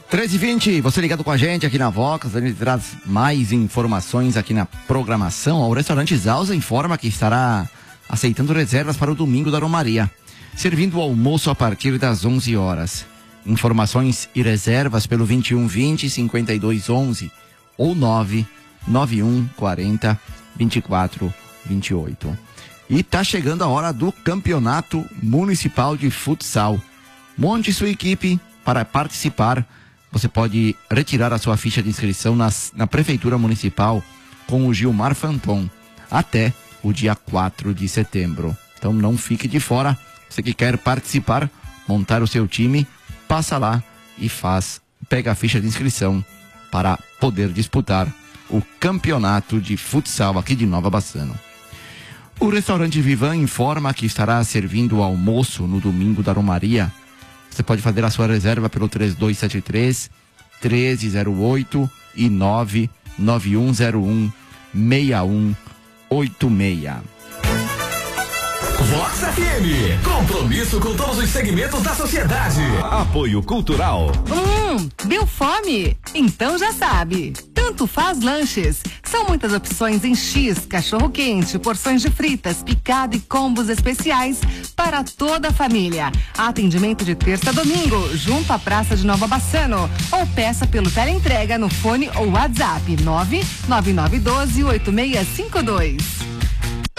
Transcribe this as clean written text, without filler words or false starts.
13h20, você ligado com a gente aqui na Vox, a gente traz mais informações aqui na programação. O restaurante Zausa informa que estará aceitando reservas para o domingo da Romaria, servindo o almoço a partir das 11 horas. Informações e reservas pelo 2120-5211 ou 99140-2428. E tá chegando a hora do Campeonato Municipal de Futsal. Monte sua equipe para participar. Você pode retirar a sua ficha de inscrição na Prefeitura Municipal com o Gilmar Fanton até o dia 4 de setembro. Então não fique de fora. Você que quer participar, montar o seu time, passa lá e pega a ficha de inscrição para poder disputar o Campeonato de Futsal aqui de Nova Bassano. O restaurante Vivan informa que estará servindo o almoço no domingo da Romaria. Você pode fazer a sua reserva pelo 3273-1308 e 99101-6186. Vox FM, compromisso com todos os segmentos da sociedade. Apoio Cultural. Deu fome? Então já sabe. Tanto Faz Lanches. São muitas opções em X, cachorro-quente, porções de fritas, picado e combos especiais para toda a família. Atendimento de terça a domingo, junto à Praça de Nova Bassano. Ou peça pelo teleentrega no fone ou WhatsApp 99912-8652.